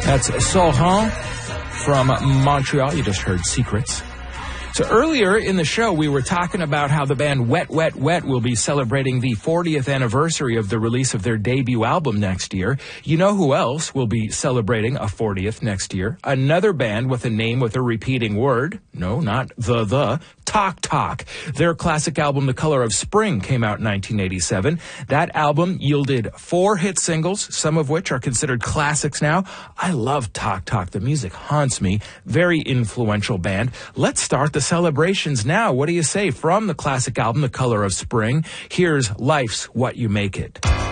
That's Sohan from Montreal. You just heard Secrets. So earlier in the show, we were talking about how the band Wet, Wet, Wet will be celebrating the 40th anniversary of the release of their debut album next year. You know who else will be celebrating a 40th next year? Another band with a name with a repeating word. No, not the. Talk Talk. Their classic album, The Color of Spring, came out in 1987. That album yielded 4 hit singles, some of which are considered classics now. I love Talk Talk. The music haunts me. Very influential band. Let's start the celebrations now. What do you say? From the classic album, The Color of Spring, here's Life's What You Make It.